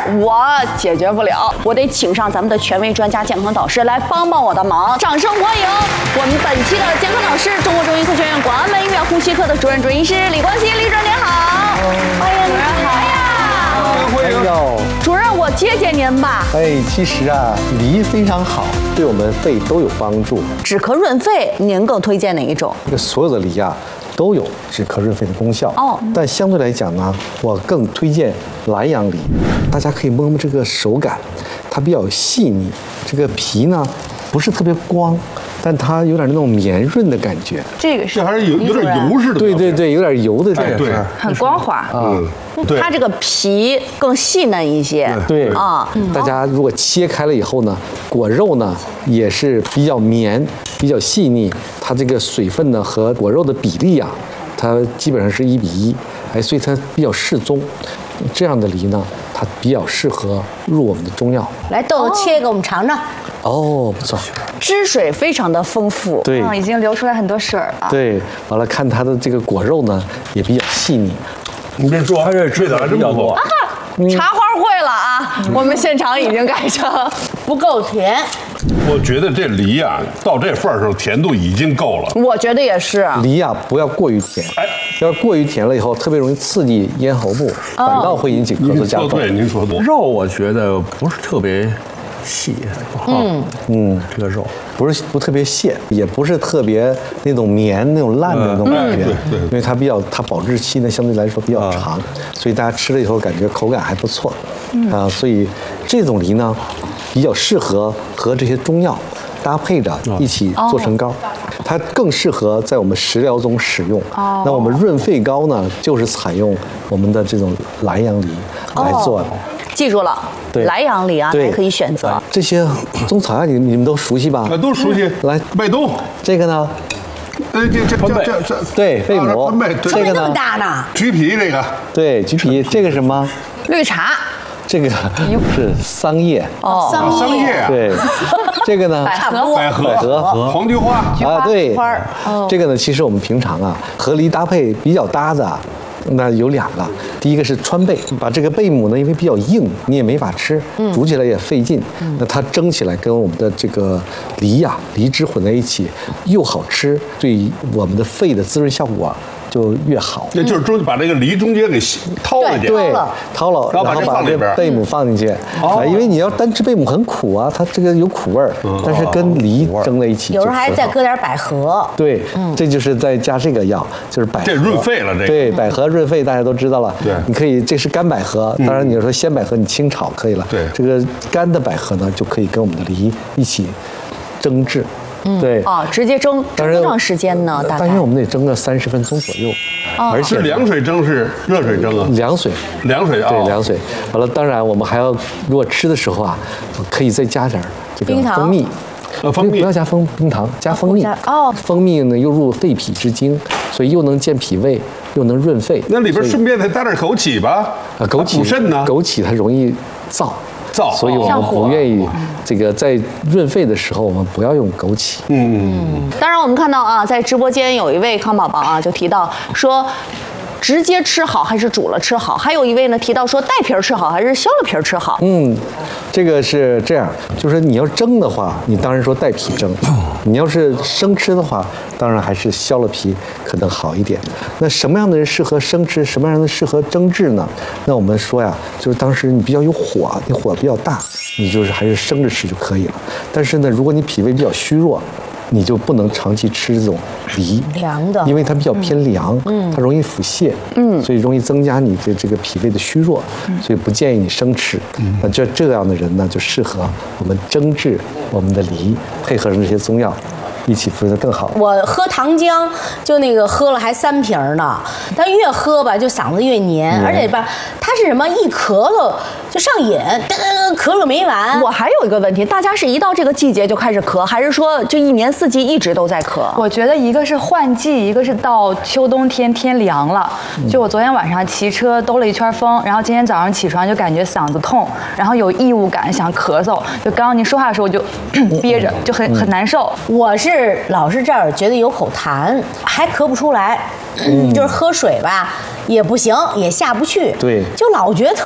我解决不了，我得请上咱们的权威专家健康导师来帮我的忙。掌声欢迎我们本期的健康导师，中国中医科学院广安门医院呼吸科的主任医师李冠希，李主任您好，欢迎主任好。 哎呦， 主任，我接您吧。 其实啊，梨非常好，对我们肺都有帮助。 止咳润肺，您更推荐哪一种？ 这个所有的梨啊，都有止咳润肺的功效。但相对来讲呢，我更推荐莱阳梨。大家可以摸摸这个手感，它比较细腻，这个皮呢不是特别光。但它有点那种绵润的感觉， 这个是还是有点油似的， 对，有点油的感觉， 对， 很光滑对， 它这个皮更细嫩一些， 对啊。大家如果切开了以后呢，果肉呢也是比较绵、比较细腻，它这个水分呢和果肉的比例啊，它基本上是1:1，所以它比较适中。这样的梨呢，它比较适合入我们的中药。 来，豆豆切给我们尝尝。 不错， 汁水非常的丰富， 对， 已经流出来很多水了。 对，完了看它的这个果肉呢也比较细腻。 你别说，它这味道还真不错。 茶花会了啊，我们现场已经改成不够甜。 我觉得这梨啊，到这份儿上甜度已经够了。 我觉得也是。 梨啊，不要过于甜，要是过于甜了以后，特别容易刺激咽喉部，反倒会引起咳嗽加重。 对，您说的。 肉我觉得不是特别细，这个肉不特别蟹，也不是特别那种绵那种烂的那种感觉， 对， 因为它保质期呢相对来说比较长，所以大家吃了以后感觉口感还不错，所以这种梨呢比较适合和这些中药搭配着一起做成膏，它更适合在我们食疗中使用。那我们润肺膏呢，就是采用我们的这种莱阳梨来做的。 记住了，莱阳梨啊，还可以选择。 这些中草药你们都熟悉吧？ 都熟悉。 来， 麦冬， 这个呢？ 这对，贝母。 这个那么大呢？ 橘皮这个。 对，橘皮。这个什么？ 绿茶。 这个是桑叶。 桑叶啊。 对。这个呢？ 百合。黄菊花。 对。这个呢，其实我们平常啊和梨搭配比较搭的。那有2个，第一个是川贝，把这个贝母呢，因为比较硬，你也没法吃，煮起来也费劲。那它蒸起来跟我们的这个梨梨汁混在一起，又好吃，对我们的肺的滋润效果就越好。 那就是把这个梨中间给掏了去， 对，掏了，然后把这贝母放进去。因为你要单吃贝母很苦啊，它这个有苦味儿，但是跟梨蒸在一起， 有时候还再搁点百合。 对，这就是再加这个药，就是百合。 这润肺了，这个。 对，百合润肺大家都知道了。 对， 你可以，这是干百合，当然你要说鲜百合，你清炒可以了。 对， 这个干的百合呢，就可以跟我们的梨一起蒸制。对直接蒸，多长时间呢？大概我们得蒸个30分钟左右， 而且凉水蒸是热水蒸啊？ 凉水啊，对，凉水。完了，当然我们还要，如果吃的时候啊，可以再加点这个蜂蜜。不要加冰糖，加蜂蜜。蜂蜜呢又入肺脾之经，所以又能健脾胃，又能润肺。 那里边顺便再加点枸杞吧？ 枸杞补肾呢？ 枸杞它容易燥，所以我们不愿意这个在润肺的时候，我们不要用枸杞。 当然，我们看到啊，在直播间有一位康宝宝啊，就提到说，直接吃好还是煮了吃好？还有一位呢提到说，带皮儿吃好还是削了皮儿吃好？ 这个是这样，就是你要蒸的话，你当然说带皮蒸；你要是生吃的话，当然还是削了皮可能好一点。那什么样的人适合生吃，什么样的人适合蒸制呢？那我们说呀，就是当时你比较有火，你火比较大，你就是还是生着吃就可以了。但是呢，如果你脾胃比较虚弱，你就不能长期吃这种梨， 凉的， 因为它比较偏凉，它容易腹泻，所以容易增加你的这个脾胃的虚弱，所以不建议你生吃。那这样的人呢，就适合我们蒸制我们的梨，配合上这些中药。一起服用更好。 我喝糖浆，就那个喝了还3瓶呢，但越喝吧就嗓子越黏，而且吧它是什么一咳嗽就上瘾，咳个没完。 我还有一个问题，大家是一到这个季节就开始咳，还是说就一年四季一直都在咳？ 我觉得一个是换季，一个是到秋冬天凉了。就我昨天晚上骑车兜了一圈风，然后今天早上起床就感觉嗓子痛，然后有异物感，想咳嗽。就刚刚您说话的时候我就憋着，就很难受。 我是老是这儿觉得有口痰，还咳不出来，就是喝水吧也不行，也下不去， 对， 就老觉得特